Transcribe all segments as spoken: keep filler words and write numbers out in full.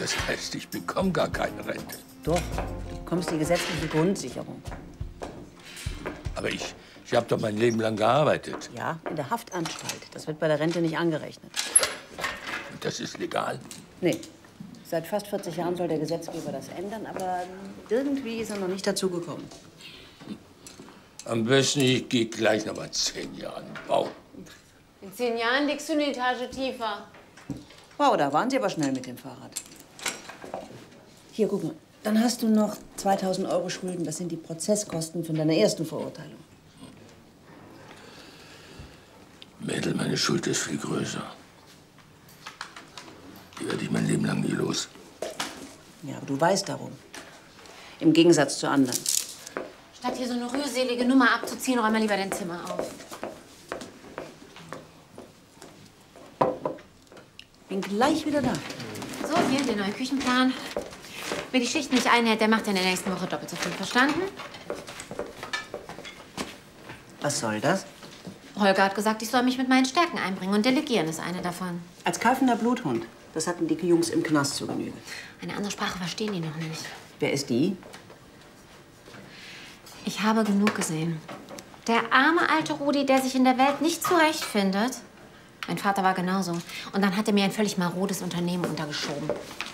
Das heißt, ich bekomme gar keine Rente. Doch, du bekommst die gesetzliche Grundsicherung. Aber ich, ich habe doch mein Leben lang gearbeitet. Ja, in der Haftanstalt. Das wird bei der Rente nicht angerechnet. Und das ist legal? Nee. Seit fast vierzig Jahren soll der Gesetzgeber das ändern, aber irgendwie ist er noch nicht dazu gekommen. Am besten, ich gehe gleich noch mal zehn Jahre in den Bau. In zehn Jahren liegst du eine Etage tiefer. Wow, da waren Sie aber schnell mit dem Fahrrad. Hier, guck mal. Dann hast du noch zweitausend Euro Schulden. Das sind die Prozesskosten von deiner ersten Verurteilung. Mädel, meine Schuld ist viel größer. Die werde ich mein Leben lang nie los. Ja, aber du weißt darum. Im Gegensatz zu anderen. Statt hier so eine rührselige Nummer abzuziehen, räum mal lieber dein Zimmer auf. Bin gleich wieder da. So, hier, der neue Küchenplan. Wer die Schicht nicht einhält, der macht in der nächsten Woche doppelt so viel. Verstanden? Was soll das? Holger hat gesagt, ich soll mich mit meinen Stärken einbringen und delegieren ist eine davon. Als keifender Bluthund. Das hatten die Jungs im Knast zu Genüge. Eine andere Sprache verstehen die noch nicht. Wer ist die? Ich habe genug gesehen. Der arme alte Rudi, der sich in der Welt nicht zurechtfindet. Mein Vater war genauso. Und dann hat er mir ein völlig marodes Unternehmen untergeschoben.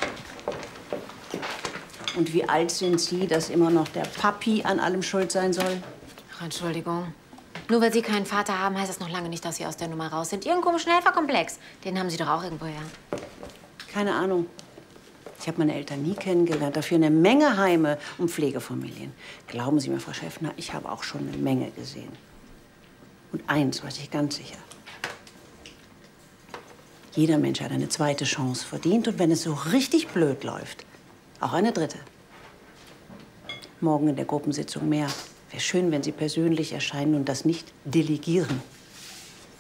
Und wie alt sind Sie, dass immer noch der Papi an allem schuld sein soll? Ach, Entschuldigung. Nur weil Sie keinen Vater haben, heißt das noch lange nicht, dass Sie aus der Nummer raus sind. Ihren komischen Helferkomplex, den haben Sie doch auch irgendwoher. Keine Ahnung. Ich habe meine Eltern nie kennengelernt. Dafür eine Menge Heime und Pflegefamilien. Glauben Sie mir, Frau Schäffner, ich habe auch schon eine Menge gesehen. Und eins weiß ich ganz sicher. Jeder Mensch hat eine zweite Chance verdient. Und wenn es so richtig blöd läuft, auch eine dritte. Morgen in der Gruppensitzung mehr. Wäre schön, wenn Sie persönlich erscheinen und das nicht delegieren.